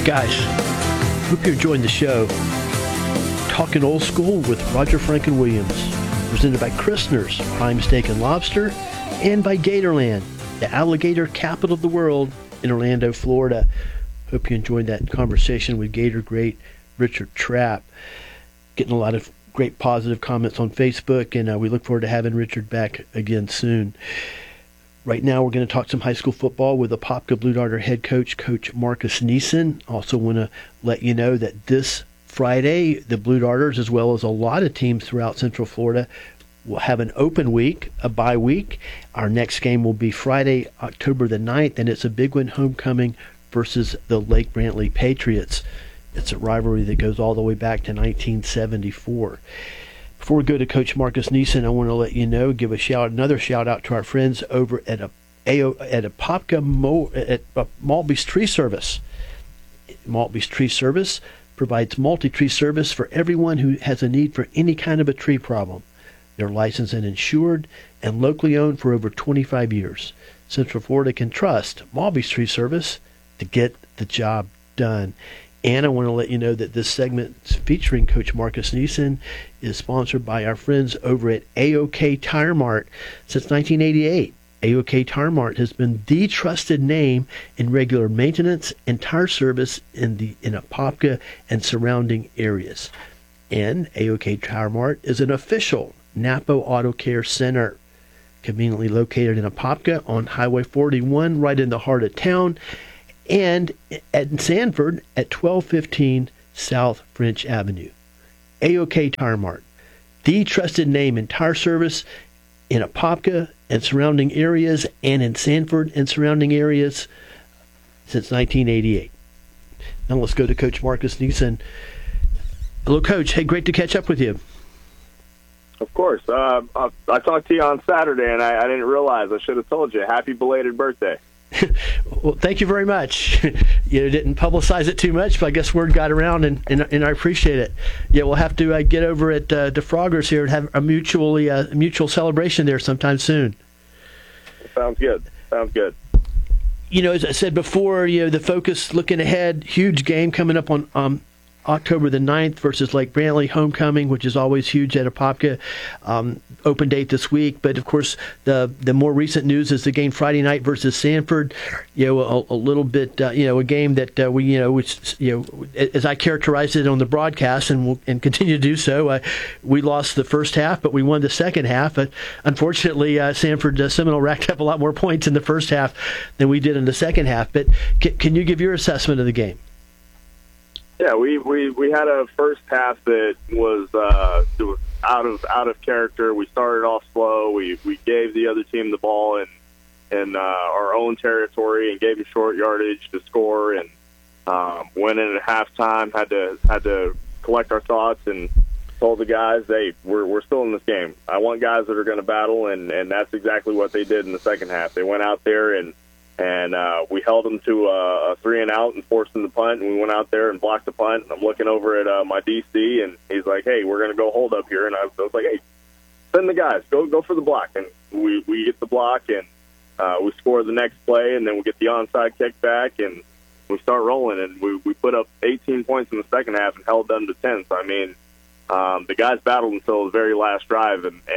Guys, hope you're enjoying the show. Talking Old School with Roger Franklin Williams. Presented by Christner's Prime Steak and Lobster and by Gatorland, the alligator capital of the world in Orlando, Florida. Hope you enjoyed that conversation with Gator great Richard Trapp. Getting a lot of great positive comments on Facebook, and we look forward to having Richard back again soon. Right now, we're going to talk some high school football with the Apopka Blue Darter head coach, Coach Marcus Neeson. Also want to let you know that this Friday, the Blue Darters, as well as a lot of teams throughout Central Florida, will have an open week, a bye week. Our next game will be Friday, October the 9th, and it's a big one, homecoming versus the Lake Brantley Patriots. It's a rivalry that goes all the way back to 1974. Before we go to Coach Marcus Neeson, I want to let you know, give another shout out to our friends over at Apopka at Maltby's Tree Service. Maltby's Tree Service provides multi-tree service for everyone who has a need for any kind of a tree problem. They're licensed and insured and locally owned for over 25 years. Central Florida can trust Maltby's Tree Service to get the job done. And I want to let you know that this segment featuring Coach Marcus Neeson is sponsored by our friends over at AOK Tire Mart. Since 1988, AOK Tire Mart has been the trusted name in regular maintenance and tire service in Apopka and surrounding areas. And AOK Tire Mart is an official Napo Auto Care Center, conveniently located in Apopka on Highway 41, right in the heart of town, and at Sanford at 1215 South French Avenue. AOK Tire Mart, the trusted name in tire service in Apopka and surrounding areas, and in Sanford and surrounding areas since 1988. Now let's go to Coach Marcus Neeson. Hello, Coach. Hey, great to catch up with you. Of course. I talked to you on Saturday, and I didn't realize. I should have told you. Happy belated birthday. Well, thank you very much. You didn't publicize it too much, but I guess word got around, and I appreciate it. Yeah, we'll have to get over at DeFroggers here and have a mutual celebration there sometime soon. Sounds good. As I said before, the focus looking ahead, huge game coming up on October the 9th versus Lake Brantley, homecoming, which is always huge at Apopka. Open date this week, but of course the more recent news is the game Friday night versus Sanford. A little bit, a game that which as I characterized it on the broadcast and continue to do so. We lost the first half, but we won the second half. But unfortunately, Sanford Seminole racked up a lot more points in the first half than we did in the second half. But can you give your assessment of the game? Yeah, we had a first half that was out of character. We started off slow. We gave the other team the ball in our own territory and gave them short yardage to score. And went in at halftime. Had to collect our thoughts and told the guys, "Hey, we're still in this game. I want guys that are going to battle," and that's exactly what they did in the second half. They went out there and we held them to a 3-and-out and forced them to punt, and we went out there and blocked the punt. And I'm looking over at my DC, and he's like, "Hey, we're going to go hold up here." And I was like, "Hey, send the guys. Go for the block." And we get the block, and we score the next play, and then we get the onside kick back, and we start rolling. And we put up 18 points in the second half and held them to 10. So, I mean, the guys battled until the very last drive, and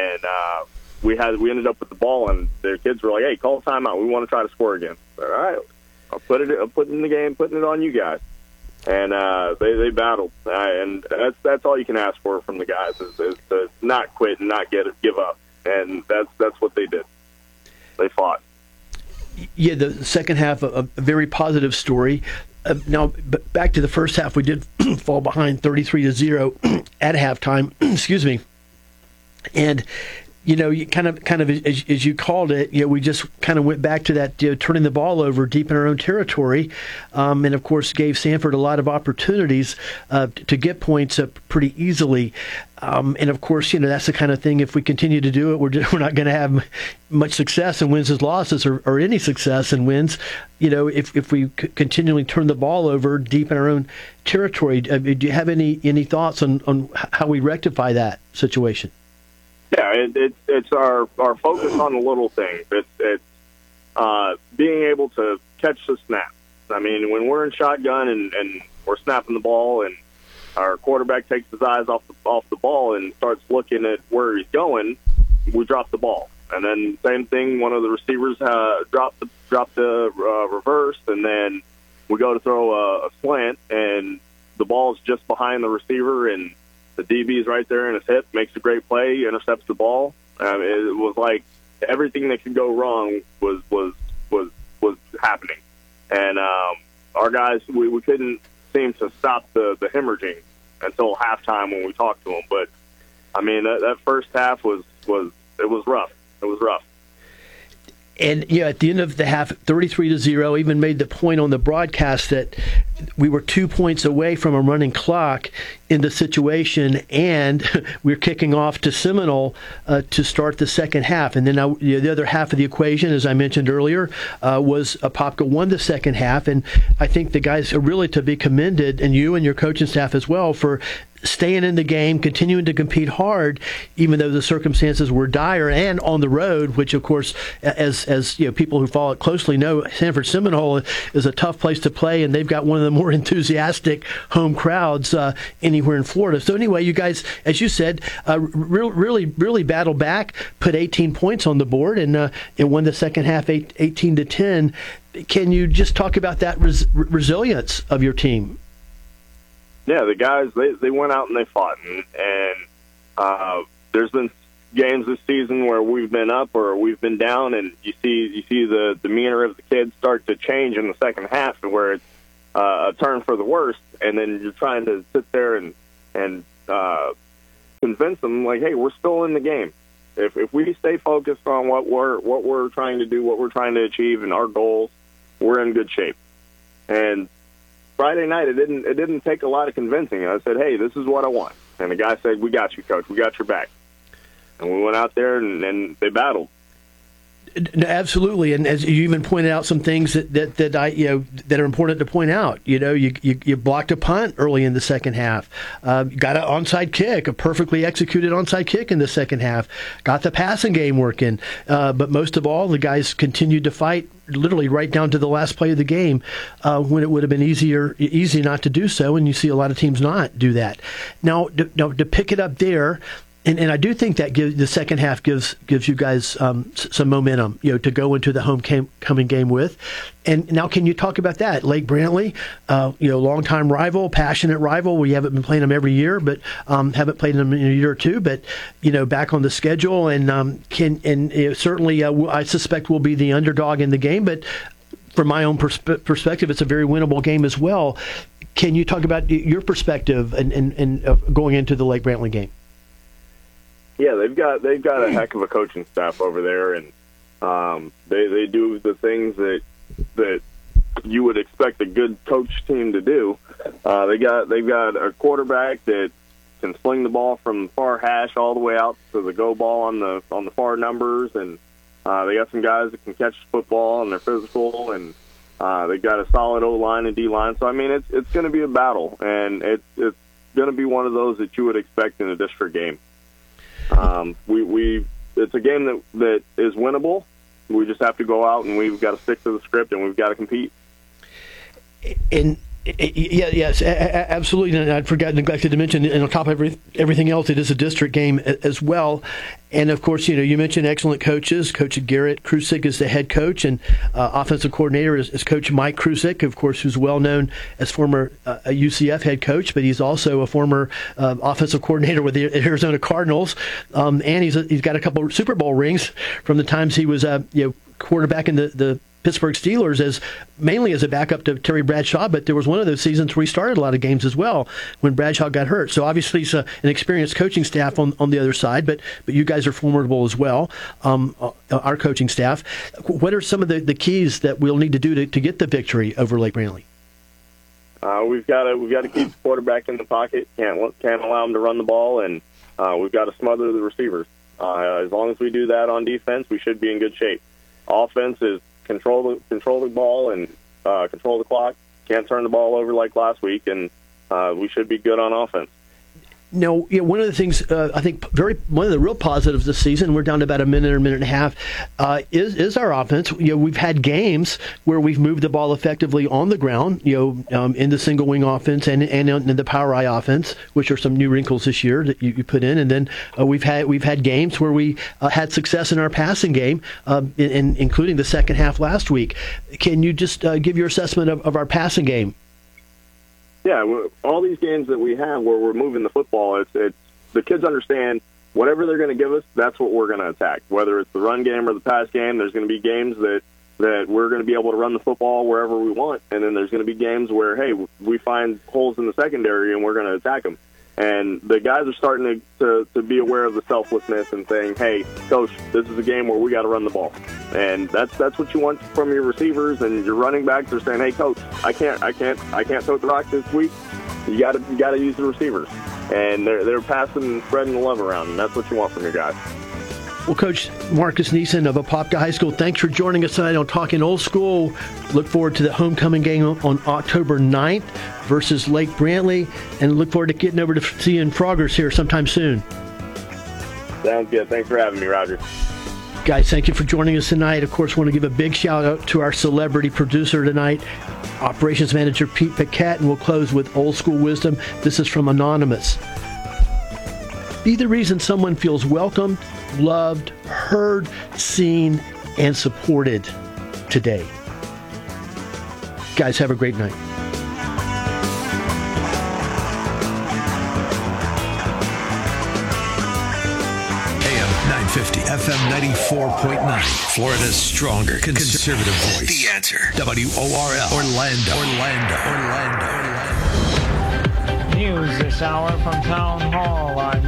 we ended up with the ball, and their kids were like, "Hey, call timeout. We want to try to score again." All right, I'll put it in the game, putting it on you guys. And they battled, and that's all you can ask for from the guys is to not quit and not give up. And that's what they did. They fought. Yeah, the second half, a very positive story. Now, back to the first half, we did fall behind 33-0 at halftime. Excuse me, and. You kind of as you called it, we just kind of went back to that, turning the ball over deep in our own territory, and of course gave Sanford a lot of opportunities to get points up pretty easily. And of course, that's the kind of thing. If we continue to do it, we're not going to have much success in wins and losses, or any success in wins. If we continually turn the ball over deep in our own territory, do you have any thoughts on how we rectify that situation? Yeah, it's our focus on the little things. It's being able to catch the snap. I mean, when we're in shotgun and we're snapping the ball and our quarterback takes his eyes off the ball and starts looking at where he's going, we drop the ball. And then same thing, one of the receivers dropped the reverse, and then we go to throw a slant, and the ball's just behind the receiver, and the DB's right there in his hip, makes a great play, intercepts the ball. It was like everything that could go wrong was happening. And our guys, we couldn't seem to stop the hemorrhaging until halftime when we talked to them. But, I mean, that first half was rough. It was rough. And at the end of the half, 33-0, even made the point on the broadcast that we were 2 points away from a running clock in the situation, and we're kicking off to Seminole to start the second half. And then the other half of the equation, as I mentioned earlier, was Apopka won the second half. And I think the guys are really to be commended, and you and your coaching staff as well, for staying in the game, continuing to compete hard, even though the circumstances were dire and on the road, which, of course, as people who follow it closely know, Sanford Seminole is a tough place to play, and they've got one of the more enthusiastic home crowds anywhere in Florida. So anyway, you guys, as you said, really battled back, put 18 points on the board, and won the second half 18-10. Can you just talk about that resilience of your team? Yeah, the guys, they went out and they fought. And there's been games this season where we've been up or we've been down, and you see the demeanor of the kids start to change in the second half, where it's a turn for the worst, and then you're trying to sit there and convince them, like, hey, we're still in the game. If we stay focused on what we're trying to do, what we're trying to achieve, and our goals, we're in good shape. And Friday night, it didn't take a lot of convincing. I said, hey, this is what I want. And the guy said, we got you, Coach. We got your back. And we went out there and they battled. Absolutely, and as you even pointed out, some things that are important to point out. You blocked a punt early in the second half, got an onside kick, a perfectly executed onside kick in the second half, got the passing game working. But most of all, the guys continued to fight, literally right down to the last play of the game, when it would have been easy not to do so, and you see a lot of teams not do that. Now, to pick it up there. And I do think that the second half gives you guys some momentum, to go into the homecoming game with. And now, can you talk about that? Lake Brantley, longtime rival, passionate rival. We haven't been playing them every year, but haven't played them in a year or two. But back on the schedule, and certainly I suspect we'll be the underdog in the game. But from my own perspective, it's a very winnable game as well. Can you talk about your perspective and going into the Lake Brantley game? Yeah, they've got a heck of a coaching staff over there, and they do the things that you would expect a good coach team to do. They've got a quarterback that can sling the ball from the far hash all the way out to the go ball on the far numbers, and they got some guys that can catch the football and they're physical, and they've got a solid O line and D line. So I mean, it's going to be a battle, and it's going to be one of those that you would expect in a district game. It's a game that is winnable. We just have to go out and we've got to stick to the script and we've got to compete. And yes, absolutely. And I neglected to mention, and on top of everything else, it is a district game as well. And of course, you mentioned excellent coaches. Coach Garrett Krusik is the head coach, and offensive coordinator is Coach Mike Krusik, of course, who's well known as former UCF head coach, but he's also a former offensive coordinator with the Arizona Cardinals, and he's got a couple of Super Bowl rings from the times he was quarterback in the Pittsburgh Steelers mainly as a backup to Terry Bradshaw, but there was one of those seasons where he started a lot of games as well when Bradshaw got hurt. So obviously it's an experienced coaching staff on the other side, but you guys are formidable as well, our coaching staff. What are some of the keys that we'll need to do to get the victory over Lake Brantley? We've got to keep the quarterback in the pocket. Can't allow him to run the ball, and we've got to smother the receivers. As long as we do that on defense, we should be in good shape. Offense is control the ball and control the clock. Can't turn the ball over like last week, and we should be good on offense. Now, one of the things I think one of the real positives this season, we're down to about a minute or a minute and a half, is our offense. We've had games where we've moved the ball effectively on the ground, in the single wing offense and in the power I offense, which are some new wrinkles this year that you put in. And then we've had games where we had success in our passing game, including the second half last week. Can you just give your assessment of our passing game? Yeah, all these games that we have where we're moving the football, it's the kids understand whatever they're going to give us, that's what we're going to attack. Whether it's the run game or the pass game, there's going to be games that we're going to be able to run the football wherever we want, and then there's going to be games where, hey, we find holes in the secondary and we're going to attack them. And the guys are starting to be aware of the selflessness and saying, hey, coach, this is a game where we got to run the ball. And that's what you want from your receivers, and your running backs are saying, hey, coach, I can't tote the rock this week. You got to use the receivers. And they're passing and spreading the love around, and that's what you want from your guys. Well, Coach Marcus Neeson of Apopka High School, thanks for joining us tonight on Talking Old School. Look forward to the homecoming game on October 9th versus Lake Brantley, and look forward to getting over to seeing Froggers here sometime soon. Sounds good. Thanks for having me, Roger. Guys, thank you for joining us tonight. Of course, want to give a big shout-out to our celebrity producer tonight, Operations Manager Pete Paquette, and we'll close with Old School Wisdom. This is from Anonymous. Be the reason someone feels welcomed, loved, heard, seen, and supported today. Guys, have a great night. AM 950, FM 94.9. Florida's stronger conservative voice. The Answer. WORL. Orlando. Orlando. News this hour from Town Hall on